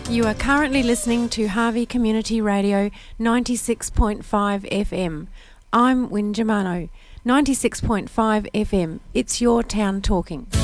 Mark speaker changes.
Speaker 1: You are currently listening to Harvey Community Radio 96.5 FM. I'm Win Germano. 96.5 FM. It's your town talking.